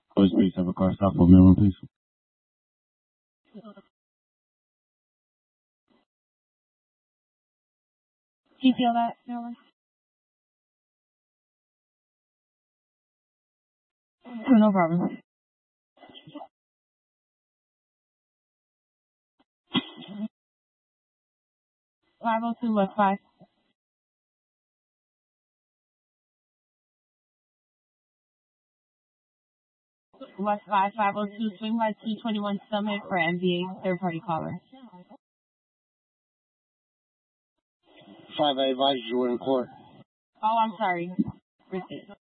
Always please have a car stop for me, please. Do you feel that, Noah? No problem. 502 West 5. West 5, 502, swing by 221 Summit for MBA third party caller. 5 I advised you were in court. Oh, I'm sorry. Receipt.